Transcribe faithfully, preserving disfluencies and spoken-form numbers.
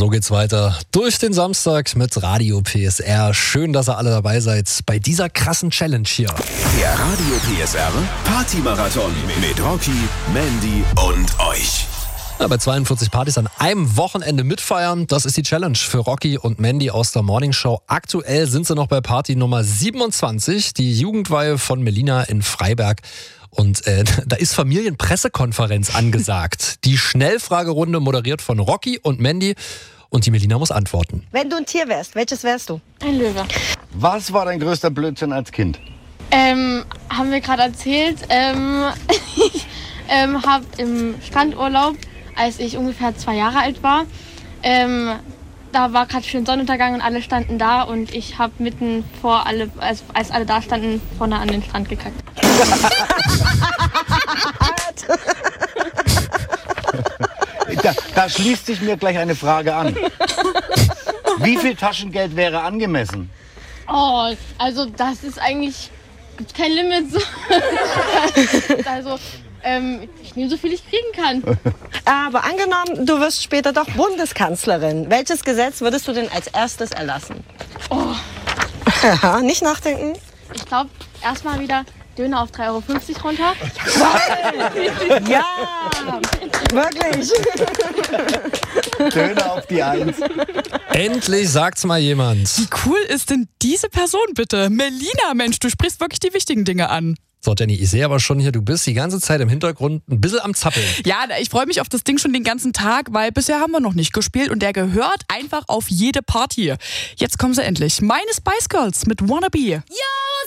So geht's weiter durch den Samstag mit Radio P S R. Schön, dass ihr alle dabei seid bei dieser krassen Challenge hier. Der Radio P S R Party-Marathon mit Rocky, Mandy und euch. Ja, bei zweiundvierzig Partys an einem Wochenende mitfeiern, das ist die Challenge für Rocky und Mandy aus der Morning Show. Aktuell sind sie noch bei Party Nummer siebenundzwanzig, die Jugendweihe von Melina in Freiberg. Und äh, da ist Familienpressekonferenz angesagt. Die Schnellfragerunde moderiert von Rocky und Mandy. Und die Melina muss antworten. Wenn du ein Tier wärst, welches wärst du? Ein Löwe. Was war dein größter Blödsinn als Kind? Ähm, haben wir gerade erzählt. Ähm, ich ähm, habe im Strandurlaub, als ich ungefähr zwei Jahre alt war, ähm, da war gerade schön Sonnenuntergang und alle standen da und ich habe mitten vor alle, als, als alle da standen, vorne an den Strand gekackt. Da, da schließt sich mir gleich eine Frage an. Wie viel Taschengeld wäre angemessen? Oh, also das ist eigentlich, gibt kein Limit. Also ähm, ich nehme so viel ich kriegen kann. Aber angenommen, du wirst später doch Bundeskanzlerin. Welches Gesetz würdest du denn als erstes erlassen? Oh, Ja, nicht nachdenken. ich glaube erstmal wieder Döner auf drei Euro fünfzig runter. Ja, wirklich. Döner auf die Eins. Endlich sagt's mal jemand. Wie cool ist denn diese Person bitte? Melina, Mensch, du sprichst wirklich die wichtigen Dinge an. So, Jenny, ich sehe aber schon hier, du bist die ganze Zeit im Hintergrund ein bisschen am Zappeln. Ja, ich freue mich auf das Ding schon den ganzen Tag, weil bisher haben wir noch nicht gespielt und der gehört einfach auf jede Party. Jetzt kommen sie endlich. Meine Spice Girls mit Wannabe. Yo!